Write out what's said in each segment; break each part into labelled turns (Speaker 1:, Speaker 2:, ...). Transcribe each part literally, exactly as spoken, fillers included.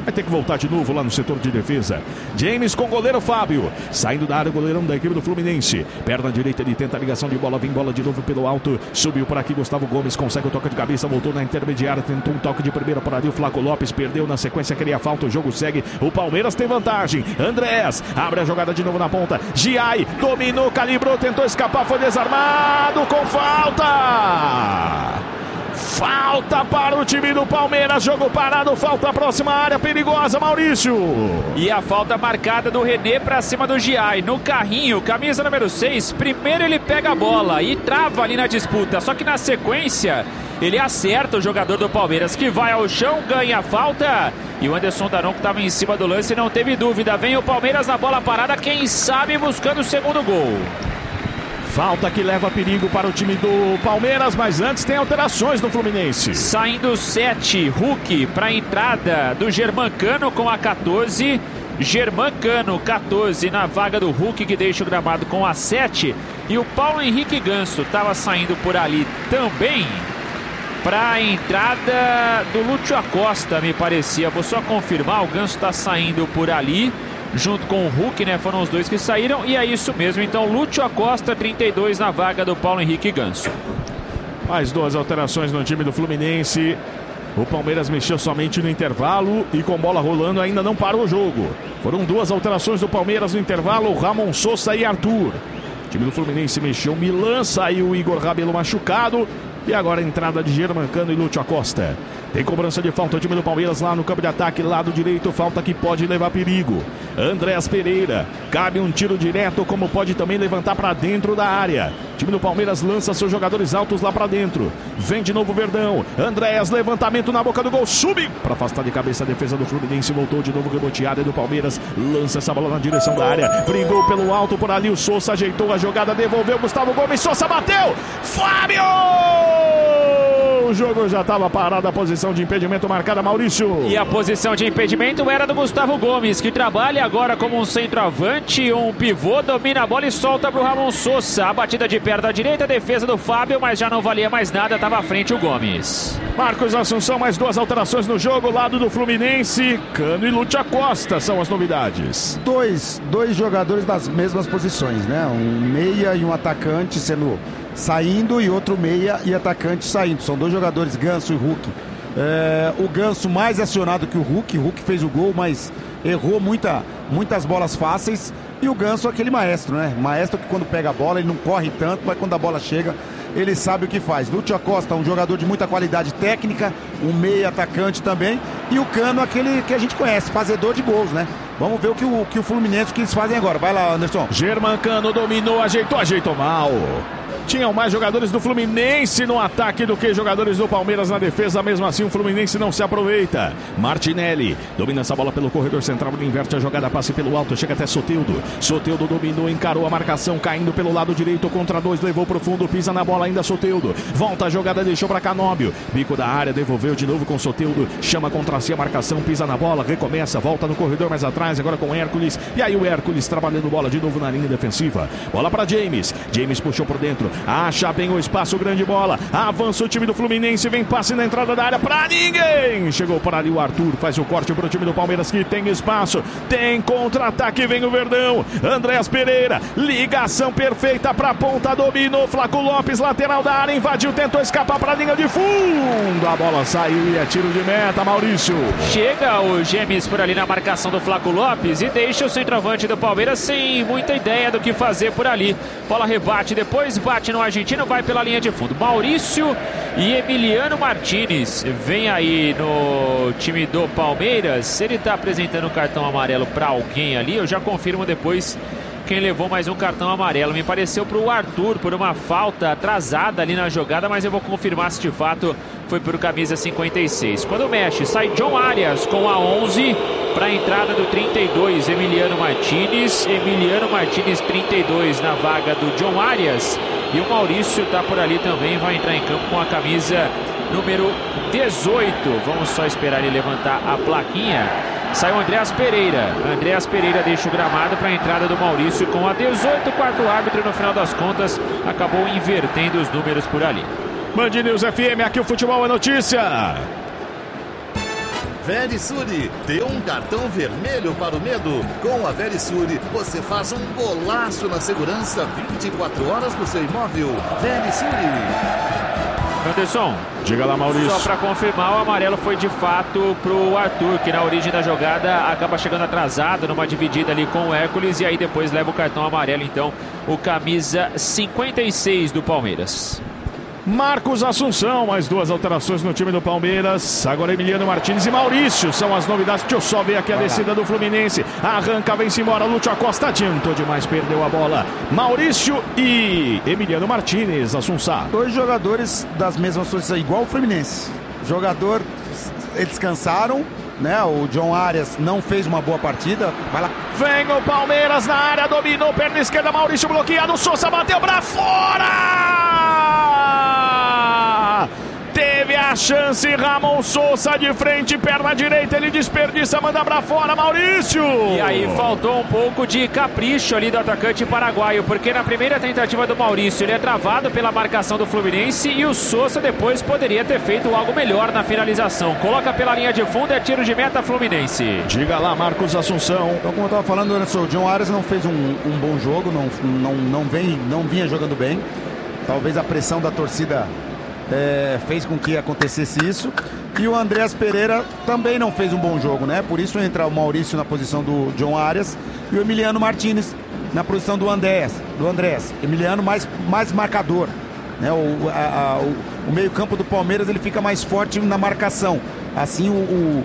Speaker 1: Vai ter que voltar de novo lá no setor de defesa. James com o goleiro Fábio. Saindo da área, o goleirão da equipe do Fluminense. Perna direita, ele tenta a ligação de bola. Vem bola de novo pelo alto. Subiu por aqui, Gustavo Gomes consegue o toque de cabeça. Voltou na intermediária, tentou um toque de primeira por ali. O Flaco Lopes perdeu na sequência, queria falta. O jogo segue. O Palmeiras tem vantagem. Andrés abre a jogada de novo na ponta. Giai dominou, calibrou, tentou escapar, foi desarmado com falta. Falta para o time do Palmeiras, jogo parado, falta a próxima área perigosa, Maurício.
Speaker 2: E a falta marcada do René para cima do Giai, no carrinho, camisa número seis, primeiro ele pega a bola e trava ali na disputa, só que na sequência ele acerta o jogador do Palmeiras, que vai ao chão, ganha a falta, e o Anderson Daronco estava em cima do lance, não teve dúvida, vem o Palmeiras na bola parada, quem sabe buscando o segundo gol.
Speaker 1: Falta que leva perigo para o time do Palmeiras, mas antes tem alterações do Fluminense.
Speaker 2: Saindo sete, Hulk para a entrada do Germancano com a quatorze. Germancano, quatorze na vaga do Hulk, que deixa o gramado com a sete. E o Paulo Henrique Ganso estava saindo por ali também para a entrada do Lúcio Acosta, me parecia. Vou só confirmar, o Ganso está saindo por ali junto com o Hulk, né? Foram os dois que saíram e é isso mesmo. Então, Lúcio Acosta, trinta e dois na vaga do Paulo Henrique Ganso.
Speaker 1: Mais duas alterações no time do Fluminense. O Palmeiras mexeu somente no intervalo e com bola rolando ainda não parou o jogo. Foram duas alterações do Palmeiras no intervalo, Ramon Sousa e Arthur. O time do Fluminense mexeu, Milan, saiu o Igor Rabelo machucado. E agora a entrada de Germancano e Lúcio Acosta. Tem cobrança de falta o time do Palmeiras lá no campo de ataque, lado direito, falta que pode levar perigo. Andrés Pereira, cabe um tiro direto, como pode também levantar para dentro da área. O time do Palmeiras lança seus jogadores altos lá para dentro. Vem de novo o Verdão. Andrés, levantamento na boca do gol, sube para afastar de cabeça a defesa do Fluminense. Voltou de novo, reboteada do Palmeiras. Lança essa bola na direção da área. Brigou pelo alto por ali, o Sousa ajeitou a jogada, devolveu, Gustavo Gomes, Sousa bateu. Fábio! O jogo já estava parado, a posição de impedimento marcada, Maurício.
Speaker 2: E a posição de impedimento era do Gustavo Gomes, que trabalha agora como um centroavante, um pivô, domina a bola e solta para o Ramon Sousa. A batida de perna à direita, a defesa do Fábio, mas já não valia mais nada, estava à frente o Gomes.
Speaker 1: Marcos Assunção, mais duas alterações no jogo, lado do Fluminense. Cano e Lúcio Acosta são as novidades.
Speaker 3: Dois, dois jogadores das mesmas posições, né? Um meia e um atacante sendo saindo e outro meia e atacante saindo. São dois jogadores, Ganso e Hulk. É, o Ganso mais acionado que o Hulk. O Hulk fez o gol, mas errou muita, muitas bolas fáceis. E o Ganso é aquele maestro, né? Maestro que quando pega a bola, ele não corre tanto, mas quando a bola chega, ele sabe o que faz. Lúcio Acosta, um jogador de muita qualidade técnica, um meia atacante também. E o Cano, aquele que a gente conhece, fazedor de gols, né? Vamos ver o que o, que o Fluminense que eles fazem agora. Vai lá, Anderson.
Speaker 1: Germancano dominou, ajeitou, ajeitou mal. Tinham mais jogadores do Fluminense no ataque do que jogadores do Palmeiras na defesa. Mesmo assim, o Fluminense não se aproveita. Martinelli domina essa bola pelo corredor central, inverte a jogada, passe pelo alto, chega até Soteldo. Soteldo dominou, encarou a marcação, caindo pelo lado direito, contra dois, levou pro fundo, pisa na bola ainda Soteldo. Volta a jogada, deixou para Canóbio. Bico da área, devolveu de novo com Soteldo. Chama contra si a marcação, pisa na bola, recomeça, volta no corredor mais atrás, agora com Hércules. E aí o Hércules trabalhando bola de novo na linha defensiva. Bola para James. James puxou por dentro. Acha bem o espaço, grande bola. Avança o time do Fluminense, vem passe na entrada da área pra ninguém. Chegou por ali o Arthur, faz o corte pro time do Palmeiras que tem espaço. Tem contra-ataque, vem o Verdão. Andrés Pereira, ligação perfeita pra ponta, dominou. Flaco Lopes, lateral da área, invadiu, tentou escapar pra linha de fundo. A bola saiu e é tiro de meta, Maurício.
Speaker 2: Chega o Gemes por ali na marcação do Flaco Lopes e deixa o centroavante do Palmeiras sem muita ideia do que fazer por ali. Bola rebate, depois bate no argentino, vai pela linha de fundo. Maurício e Emiliano Martinez vem aí no time do Palmeiras. Ele está apresentando um cartão amarelo para alguém ali, eu já confirmo depois quem levou mais um cartão amarelo. Me pareceu para o Arthur por uma falta atrasada ali na jogada, mas eu vou confirmar se de fato foi por camisa cinquenta e seis. Quando mexe, sai John Arias com a onze para a entrada do trinta e dois, Emiliano Martinez. Emiliano Martinez, trinta e dois na vaga do John Arias. E o Maurício está por ali também, vai entrar em campo com a camisa número dezoito. Vamos só esperar ele levantar a plaquinha. Sai o Andrés Pereira. Andrés Pereira deixa o gramado para a entrada do Maurício com a dezoito. O quarto árbitro, no final das contas, acabou invertendo os números por ali.
Speaker 1: Band News F M, aqui o futebol é notícia.
Speaker 4: Verisure, dê um cartão vermelho para o medo. Com a Verisure, você faz um golaço na segurança vinte e quatro horas do seu imóvel. Verisure.
Speaker 2: Anderson,
Speaker 1: diga lá, Maurício.
Speaker 2: Só para confirmar, o amarelo foi de fato pro Arthur, que na origem da jogada acaba chegando atrasado numa dividida ali com o Hércules e aí depois leva o cartão amarelo, então o camisa cinquenta e seis do Palmeiras.
Speaker 1: Marcos Assunção, mais duas alterações no time do Palmeiras. Agora Emiliano Martins e Maurício são as novidades. Deixa eu só ver aqui a descida do Fluminense. Arranca, vem-se embora. Lúcio Acosta adiantou demais, perdeu a bola. Maurício e Emiliano Martins, Assunção.
Speaker 3: Dois jogadores das mesmas posições, igual o Fluminense. Jogador, eles cansaram, né? O John Arias não fez uma boa partida. Vai lá.
Speaker 1: Vem o Palmeiras na área, dominou, perna esquerda, Maurício bloqueado, Sousa bateu pra fora! Teve a chance, Ramon Sousa de frente, perna direita, ele desperdiça, manda pra fora, Maurício!
Speaker 2: E aí faltou um pouco de capricho ali do atacante paraguaio, porque na primeira tentativa do Maurício ele é travado pela marcação do Fluminense e o Sousa depois poderia ter feito algo melhor na finalização. Coloca pela linha de fundo, é tiro de meta Fluminense.
Speaker 1: Diga lá, Marcos Assunção.
Speaker 3: Então, como eu tava falando, o John Arias não fez um, um bom jogo, não, não, não, vem, não vinha jogando bem. Talvez a pressão da torcida É, fez com que acontecesse isso. E o Andreas Pereira também não fez um bom jogo, né? Por isso entra o Maurício na posição do John Arias e o Emiliano Martins na posição do Andrés, do Andrés. Emiliano mais, mais marcador, né? O, a, a, o, o meio-campo do Palmeiras ele fica mais forte na marcação. Assim o, o,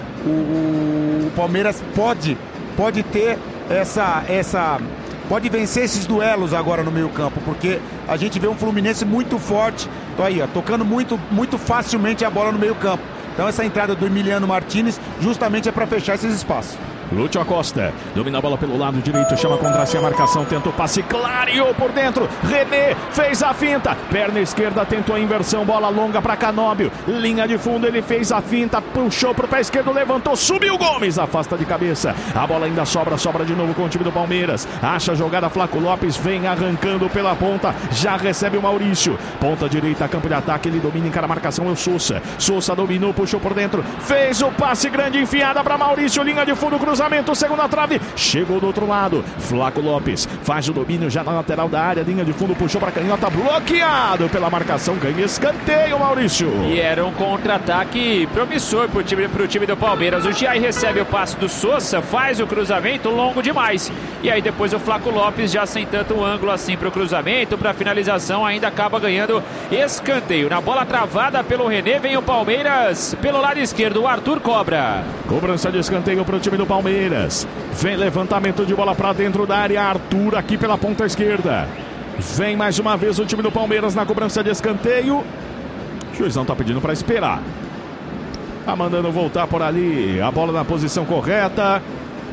Speaker 3: o, o Palmeiras pode, pode ter essa, essa pode vencer esses duelos agora no meio-campo, porque a gente vê um Fluminense muito forte. Tô aí, ó, tocando muito, muito facilmente a bola no meio-campo. Então essa entrada do Emiliano Martins justamente é para fechar esses espaços.
Speaker 1: Lúcio Acosta domina a bola pelo lado direito, chama contra si a marcação, tenta o passe, clareou por dentro, René fez a finta, perna esquerda tentou a inversão, bola longa para Canóbio, linha de fundo, ele fez a finta, puxou pro pé esquerdo, levantou, subiu Gomes, afasta de cabeça, a bola ainda sobra, sobra de novo com o time do Palmeiras, acha a jogada, Flaco Lopes vem arrancando pela ponta, já recebe o Maurício, ponta direita, campo de ataque, ele domina em cara a marcação, é o Sousa, Sousa dominou, puxou por dentro, fez o passe grande, enfiada para Maurício, linha de fundo, cruzamento, segunda trave, chegou do outro lado, Flaco Lopes faz o domínio já na lateral da área, linha de fundo, puxou para canhota, bloqueado pela marcação, ganha escanteio, Maurício.
Speaker 2: E era um contra-ataque promissor pro time, pro time do Palmeiras. O Giai recebe o passe do Sousa, faz o cruzamento longo demais. E aí depois o Flaco Lopes já sem tanto um ângulo assim pro cruzamento, pra finalização, ainda acaba ganhando escanteio. Na bola travada pelo René, vem o Palmeiras pelo lado esquerdo, o Arthur cobra.
Speaker 1: Cobrança de escanteio pro time do Palmeiras. Vem levantamento de bola para dentro da área, Arthur aqui pela ponta esquerda. Vem mais uma vez o time do Palmeiras na cobrança de escanteio. O juizão tá pedindo para esperar. Tá mandando voltar por ali. A bola na posição correta.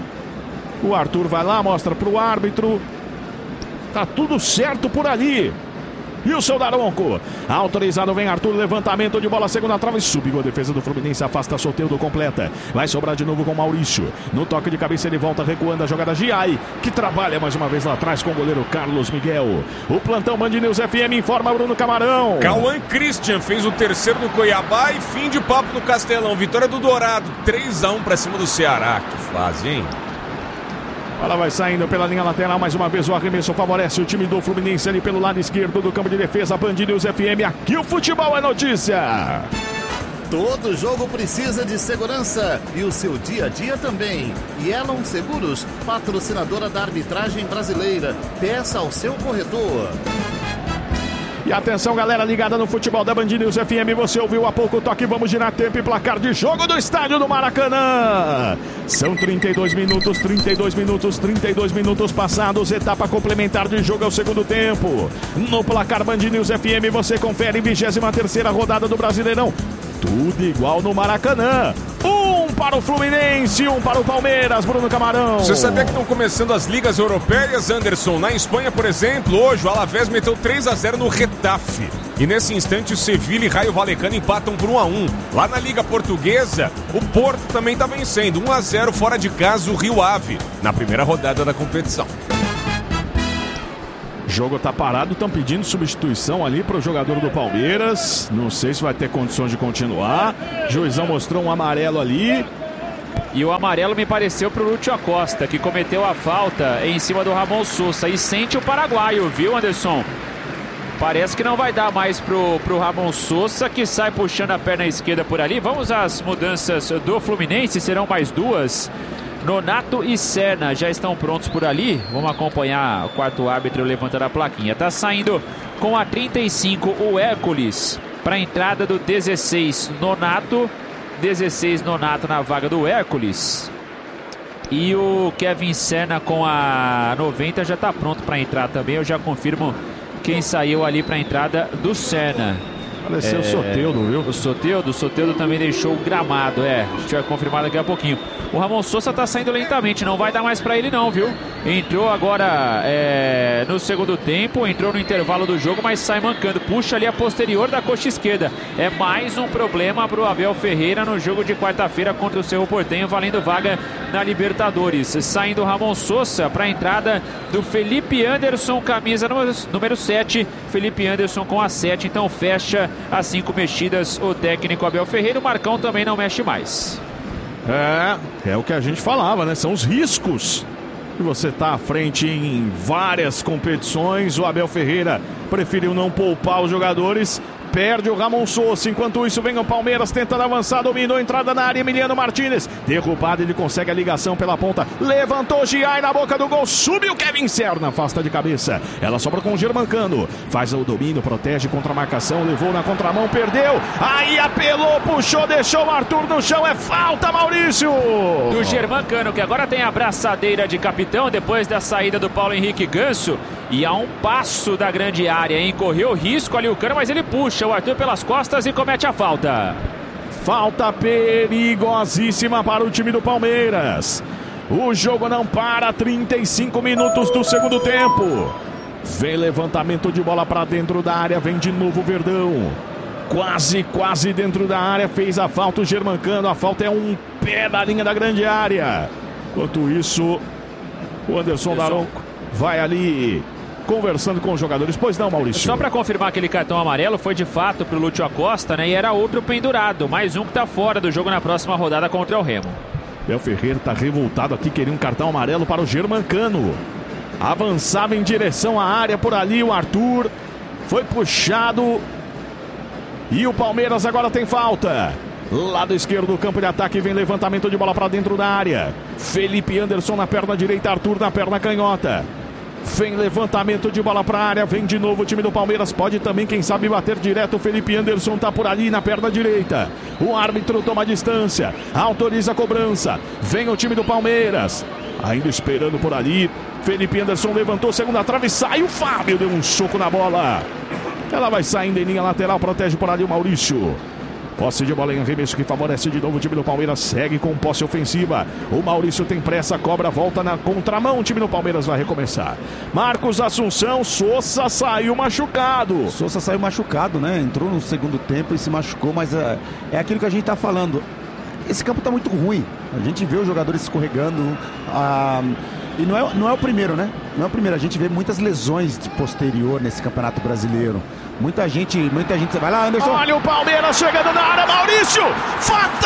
Speaker 1: O Arthur vai lá, mostra pro árbitro. Tá tudo certo por ali. E o seu Daronco, autorizado, vem Arthur, levantamento de bola, segunda trave, subiu a defesa do Fluminense, afasta Soteldo, completa, vai sobrar de novo com Maurício, no toque de cabeça ele volta recuando a jogada Giai, que trabalha mais uma vez lá atrás com o goleiro Carlos Miguel. O plantão Band News F M informa Bruno Camarão.
Speaker 5: Cauã Christian fez o terceiro do Cuiabá e fim de papo no Castelão, vitória do Dourado, três a um para cima do Ceará, que fase, hein?
Speaker 1: Ela vai saindo pela linha lateral, mais uma vez o arremesso favorece o time do Fluminense ali pelo lado esquerdo do campo de defesa. Band News F M, aqui o futebol é notícia.
Speaker 4: Todo jogo precisa de segurança e o seu dia a dia também. Yellow Seguros, patrocinadora da arbitragem brasileira. Peça ao seu corretor.
Speaker 1: E atenção, galera ligada no futebol da Band News F M, você ouviu há pouco o toque, vamos girar tempo e placar de jogo do estádio do Maracanã. São trinta e dois minutos, trinta e dois minutos, trinta e dois minutos passados, etapa complementar de jogo ao segundo tempo. No placar Band News F M você confere vigésima terceira rodada do Brasileirão. Tudo igual no Maracanã. Um para o Fluminense, um para o Palmeiras, Bruno Camarão.
Speaker 5: Você sabia que estão começando as ligas europeias, Anderson? Na Espanha, por exemplo, hoje o Alavés meteu três a zero no Getafe. E nesse instante o Sevilla e Raio Vallecano empatam por um a um. Lá na Liga Portuguesa, o Porto também está vencendo. um a zero fora de casa o Rio Ave, na primeira rodada da competição.
Speaker 1: jogo tá parado, estão pedindo substituição ali para o jogador do Palmeiras. Não sei se vai ter condições de continuar. O juizão mostrou um amarelo ali.
Speaker 2: E o amarelo me pareceu pro Lúcio Acosta, que cometeu a falta em cima do Ramon Sousa. E sente o paraguaio, viu, Anderson? Parece que não vai dar mais pro, pro Ramon Sousa, que sai puxando a perna esquerda por ali. Vamos às mudanças do Fluminense, serão mais duas. Nonato e Serna já estão prontos por ali. Vamos acompanhar o quarto árbitro levantando a plaquinha. Tá saindo com a trinta e cinco o Hércules para a entrada do dezesseis Nonato. dezesseis Nonato na vaga do Hércules. E o Kevin Serna com a noventa já está pronto para entrar também. Eu já confirmo quem saiu ali para a entrada do Serna.
Speaker 1: Pareceu é, o Soteldo, viu?
Speaker 2: O Soteldo, o Soteldo também deixou o gramado, é. A gente vai confirmar daqui a pouquinho. O Ramon Sousa tá saindo lentamente, não vai dar mais para ele não, viu? Entrou agora é, no segundo tempo, entrou no intervalo do jogo, mas sai mancando. Puxa ali a posterior da coxa esquerda. É mais um problema pro Abel Ferreira no jogo de quarta-feira contra o Cerro Porteño, valendo vaga na Libertadores. Saindo o Ramon Sousa para a entrada do Felipe Anderson, camisa número sete. Felipe Anderson com a sete, então fecha as cinco mexidas o técnico Abel Ferreira. O Marcão também não mexe mais.
Speaker 1: É, é o que a gente falava, né? São os riscos. E você tá à frente em várias competições. O Abel Ferreira preferiu não poupar os jogadores. Perde o Ramon Sousa. Enquanto isso, vem o Palmeiras tentando avançar. Dominou a entrada na área. Emiliano Martínez. Derrubado, ele consegue a ligação pela ponta. Levantou Giai na boca do gol. Subiu Kevin Serna. Afasta de cabeça. Ela sobra com o Germancano. Faz o domínio, protege contra a marcação. Levou na contramão, perdeu. Aí apelou, puxou, deixou o Arthur no chão. É falta, Maurício.
Speaker 2: Do Germancano, que agora tem a braçadeira de capitão depois da saída do Paulo Henrique Ganso. E a um passo da grande área, hein? Correu risco ali o Cano, mas ele puxa o Arthur pelas costas e comete a falta.
Speaker 1: Falta perigosíssima para o time do Palmeiras. O jogo não para, trinta e cinco minutos do segundo tempo. Vem levantamento de bola para dentro da área, vem de novo o Verdão. Quase, quase dentro da área, fez a falta o Germancano. A falta é um pé da linha da grande área. Enquanto isso, o Anderson Daronco vai ali conversando com os jogadores. Pois não, Maurício?
Speaker 2: Só para confirmar, aquele cartão amarelo foi de fato pro Lúcio Acosta, né? E era outro pendurado. Mais um que tá fora do jogo na próxima rodada contra o Remo.
Speaker 1: Abel Ferreira tá revoltado aqui, queria um cartão amarelo para o Germancano. Avançava em direção à área por ali, o Arthur foi puxado. E o Palmeiras agora tem falta. Lado esquerdo do campo de ataque, vem levantamento de bola para dentro da área. Felipe Anderson na perna direita, Arthur na perna canhota. Vem levantamento de bola para a área, vem de novo o time do Palmeiras, pode também, quem sabe, bater direto. O Felipe Anderson tá por ali na perna direita. O árbitro toma distância, autoriza a cobrança. Vem o time do Palmeiras, ainda esperando por ali. Felipe Anderson levantou, segunda trave, sai o Fábio, deu um soco na bola. Ela vai saindo em linha lateral, protege por ali o Maurício. Posse de bola em arremesso que favorece de novo o time do Palmeiras. Segue com posse ofensiva. O Maurício tem pressa, cobra, volta na contramão. O time do Palmeiras vai recomeçar. Marcos Assunção, Sousa saiu machucado.
Speaker 3: Sousa saiu machucado, né? Entrou no segundo tempo e se machucou, mas é, é aquilo que a gente tá falando. Esse campo tá muito ruim. A gente vê os jogadores escorregando. Ah, e não é, não é o primeiro, né? Não é o primeiro. A gente vê muitas lesões de posterior nesse Campeonato Brasileiro. Muita gente, muita gente... Vai lá, Anderson.
Speaker 1: Olha o Palmeiras chegando na área, Maurício! Fatal!